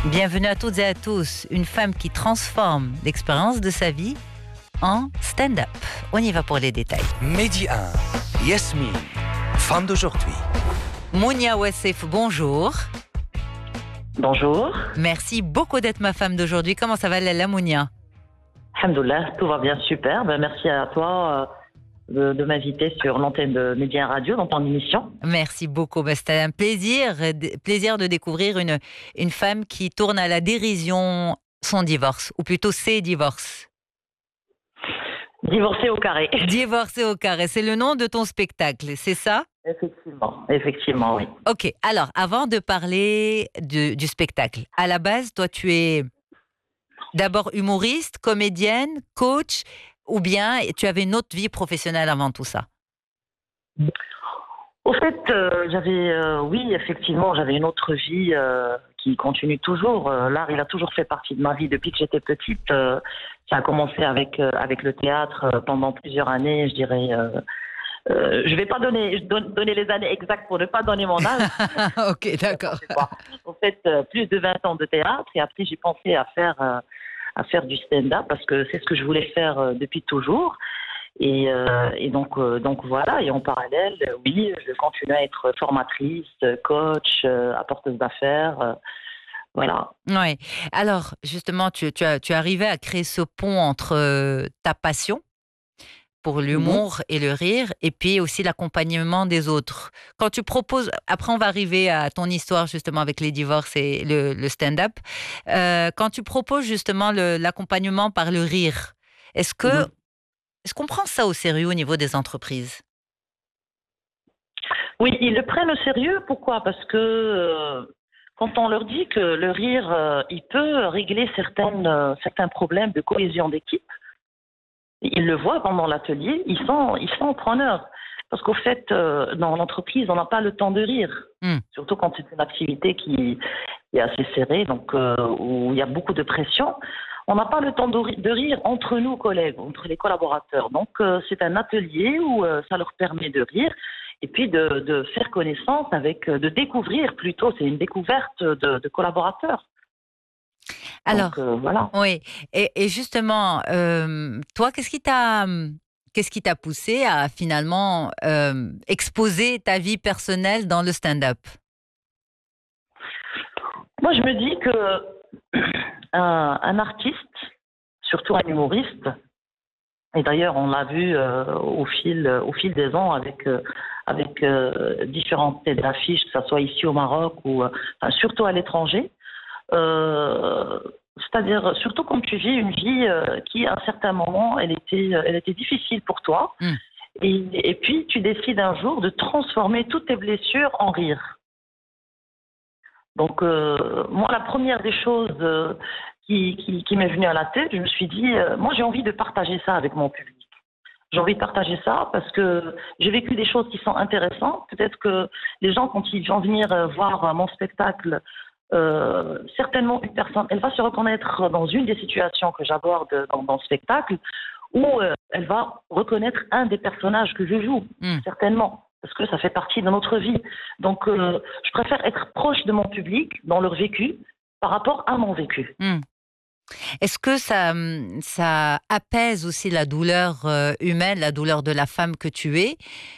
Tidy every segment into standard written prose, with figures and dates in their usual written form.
Bienvenue à toutes et à tous. Une femme qui transforme l'expérience de sa vie en stand-up. On y va pour les détails. Midi 1, Yasmine, femme d'aujourd'hui. Mounia Wassef, bonjour. Bonjour. Merci beaucoup d'être ma femme d'aujourd'hui. Comment ça va, Lalla Mounia? Alhamdoulilah, tout va bien, super. Merci à toi de m'inviter sur l'antenne de Média Radio dans ton émission. Merci beaucoup. C'était un plaisir de découvrir une femme qui tourne à la dérision son divorce, ou plutôt ses divorces. Divorcée au carré. Divorcée au carré, c'est le nom de ton spectacle, c'est ça? Effectivement, oui. Ok, alors avant de parler du spectacle, à la base, toi tu es d'abord humoriste, comédienne, coach, ou bien tu avais une autre vie professionnelle avant tout ça? Au fait, oui, effectivement, j'avais une autre vie qui continue toujours. L'art, il a toujours fait partie de ma vie depuis que j'étais petite. Ça a commencé avec le théâtre pendant plusieurs années, je dirais. Je vais pas donner les années exactes pour ne pas donner mon âge. Ok, d'accord. En fait, plus de 20 ans de théâtre, et après j'ai pensé à faire du stand-up parce que c'est ce que je voulais faire depuis toujours. Et donc voilà. Et en parallèle, oui, je continue à être formatrice, coach, apporteuse d'affaires. Voilà. Ouais. Alors, justement, tu arrivais à créer ce pont entre ta passion pour l'humour et le rire, et puis aussi l'accompagnement des autres. Quand tu proposes, après on va arriver à ton histoire justement avec les divorces et le stand-up, quand tu proposes justement l'accompagnement par le rire, est-ce qu'on prend ça au sérieux au niveau des entreprises? Oui, ils le prennent au sérieux. Pourquoi? Parce que quand on leur dit que le rire, il peut régler certains problèmes de cohésion d'équipe, ils le voient pendant l'atelier, ils sont preneurs. Parce qu'au fait, dans l'entreprise, on n'a pas le temps de rire. Surtout quand c'est une activité qui est assez serrée, donc où il y a beaucoup de pression. On n'a pas le temps de rire entre nous, collègues, entre les collaborateurs. Donc, c'est un atelier où ça leur permet de rire et puis de faire connaissance de découvrir plutôt. C'est une découverte de collaborateurs. Alors, donc, voilà. oui. Et justement, toi, qu'est-ce qui t'a poussé à finalement exposer ta vie personnelle dans le stand-up? Moi, je me dis que un artiste, surtout un humoriste, et d'ailleurs on l'a vu au fil des ans avec différentes têtes d'affiches, que ce soit ici au Maroc ou surtout à l'étranger, c'est-à-dire surtout quand tu vis une vie qui à un certain moment elle était difficile pour toi, et puis tu décides un jour de transformer toutes tes blessures en rire. Donc, moi, la première des choses qui m'est venue à la tête, je me suis dit, moi, j'ai envie de partager ça avec mon public. J'ai envie de partager ça parce que j'ai vécu des choses qui sont intéressantes. Peut-être que les gens, quand ils vont venir voir mon spectacle, certainement une personne, elle va se reconnaître dans une des situations que j'aborde dans le spectacle, où elle va reconnaître un des personnages que je joue, certainement. Parce que ça fait partie de notre vie. Donc, je préfère être proche de mon public, dans leur vécu, par rapport à mon vécu. Est-ce que ça apaise aussi la douleur humaine, la douleur de la femme que tu es,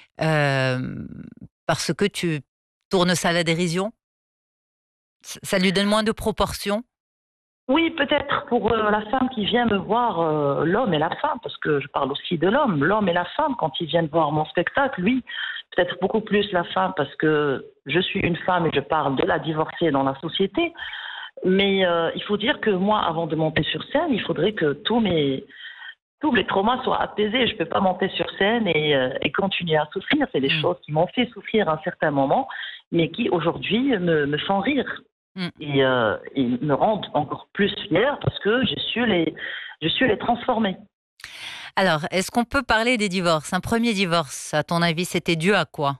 parce que tu tournes ça à la dérision? Ça lui donne moins de proportions? Oui, peut-être pour la femme qui vient me voir, l'homme et la femme, parce que je parle aussi de l'homme et la femme, quand ils viennent voir mon spectacle, oui, peut-être beaucoup plus la femme, parce que je suis une femme et je parle de la divorcée dans la société. Mais il faut dire que moi, avant de monter sur scène, il faudrait que tous les traumas soient apaisés. Je ne peux pas monter sur scène et continuer à souffrir. C'est des choses qui m'ont fait souffrir à un certain moment, mais qui aujourd'hui me font rire. Et me rendent encore plus fière parce que j'ai su les transformer. Alors, est-ce qu'on peut parler des divorces? Un premier divorce, à ton avis, c'était dû à quoi?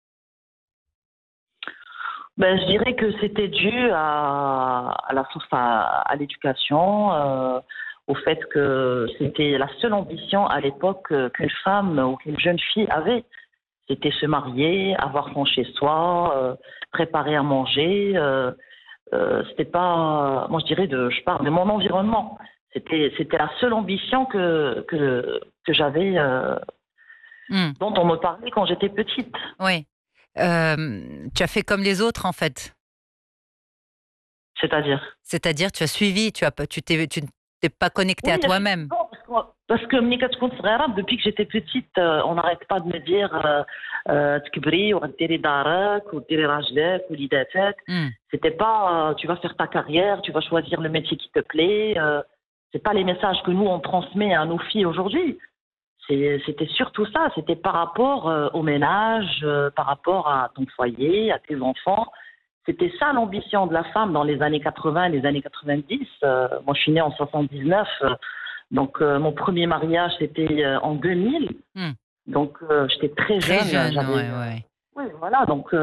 Je dirais que c'était dû à l'éducation, au fait que c'était la seule ambition à l'époque qu'une femme ou qu'une jeune fille avait. C'était se marier, avoir son chez-soi, préparer à manger, c'était pas, moi je dirais je parle de mon environnement. C'était la seule ambition que j'avais, Hmm. dont on me parlait quand j'étais petite. Oui. Tu as fait comme les autres, en fait. C'est-à-dire. C'est-à-dire, tu as suivi, tu t'es pas connecté Oui, à toi-même. effectivement, parce que ملي كتكون صغيرة, depuis que j'étais petite, on n'arrête pas de me dire تكبري وغديري دارك وديري راجلك وليداتك. Hmm. C'était pas tu vas faire ta carrière, tu vas choisir le métier qui te plaît. C'est pas les messages que nous on transmet à nos filles aujourd'hui. C'était surtout ça, c'était par rapport au ménage, par rapport à ton foyer, à tes enfants. C'était ça l'ambition de la femme dans les années 80, les années 90. Moi, je suis née en 79, donc mon premier mariage c'était en 2000. Hmm. Donc j'étais très Très jeune. jeune, ouais. Oui, voilà. Donc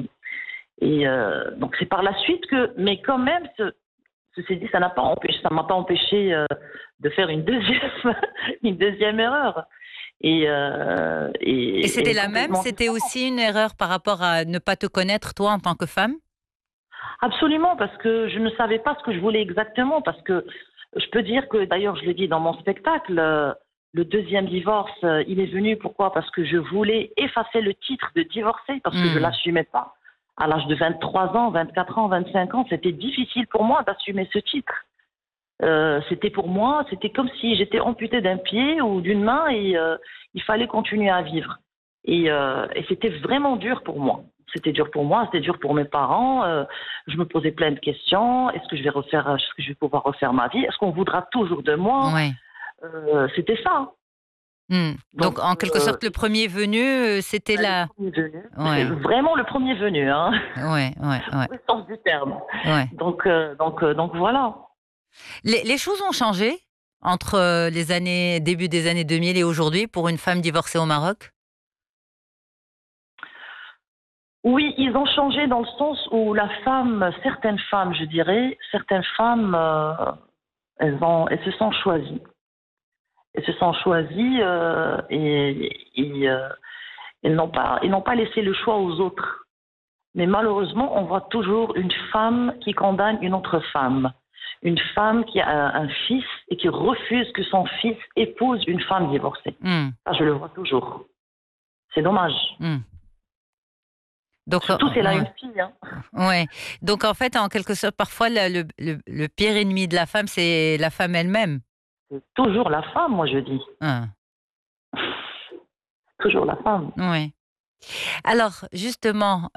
donc c'est par la suite que, mais quand même, ceci dit, ça m'a pas empêché de faire une deuxième erreur. Et c'était la même? Complètement C'était différente. aussi une erreur par rapport à ne pas te connaître, toi, en tant que femme? Absolument, parce que je ne savais pas ce que je voulais exactement. Parce que je peux dire que, d'ailleurs, je le dis dans mon spectacle, le deuxième divorce, il est venu. Pourquoi? Parce que je voulais effacer le titre de divorcé, parce que je ne l'assumais pas. À l'âge de 23 ans, 24 ans, 25 ans, c'était difficile pour moi d'assumer ce titre. C'était pour moi, c'était comme si j'étais amputée d'un pied ou d'une main et il fallait continuer à vivre. Et c'était vraiment dur pour moi. C'était dur pour moi, c'était dur pour mes parents. Je me posais plein de questions. Est-ce que je vais pouvoir refaire ma vie? Est-ce qu'on voudra toujours de moi? Ouais. C'était ça. Donc, en quelque sorte, le premier venu, c'était le premier venu. Ouais. C'est vraiment le premier venu, hein. Ouais. Au sens du terme. Ouais. Donc voilà. Les choses ont changé entre début des années 2000 et aujourd'hui pour une femme divorcée au Maroc? Oui, ils ont changé dans le sens où certaines femmes, je dirais, elles se sont choisies. Elles se sont choisies et elles n'ont pas laissé le choix aux autres. Mais malheureusement, on voit toujours une femme qui condamne une autre femme. Une femme qui a un fils et qui refuse que son fils épouse une femme divorcée. Ça, je le vois toujours. C'est dommage. Donc, surtout, c'est là une fille. Hein. Ouais. Donc, en fait, en quelque sorte, parfois, le pire ennemi de la femme, c'est la femme elle-même. C'est toujours la femme, moi, je dis. Toujours la femme. Oui. Alors, justement,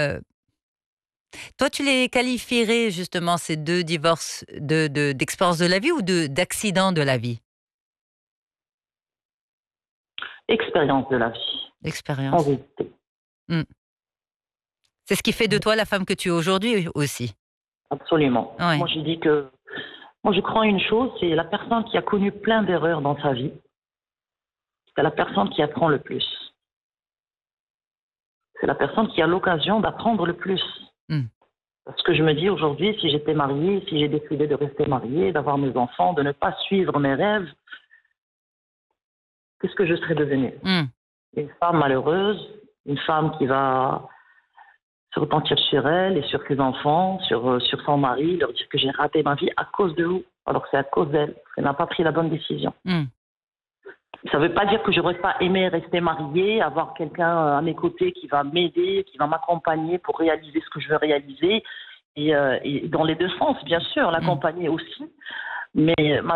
toi, tu les qualifierais, justement, ces deux divorces d'expérience de la vie ou d'accident de la vie? Expérience de la vie. Expérience. En vérité. C'est ce qui fait de toi la femme que tu es aujourd'hui aussi. Absolument. Ouais. Moi, je crois une chose, c'est la personne qui a connu plein d'erreurs dans sa vie. C'est la personne qui apprend le plus. C'est la personne qui a l'occasion d'apprendre le plus. Parce que je me dis aujourd'hui, si j'étais mariée, si j'ai décidé de rester mariée, d'avoir mes enfants, de ne pas suivre mes rêves, qu'est-ce que je serais devenue? Une femme malheureuse, une femme qui va se repentir sur elle et sur ses enfants, sur son mari, leur dire que j'ai raté ma vie à cause de vous, alors que c'est à cause d'elle, qu'elle n'a pas pris la bonne décision. Ça ne veut pas dire que je n'aurais pas aimé rester mariée, avoir quelqu'un à mes côtés qui va m'aider, qui va m'accompagner pour réaliser ce que je veux réaliser, et dans les deux sens, bien sûr, l'accompagner aussi. Mais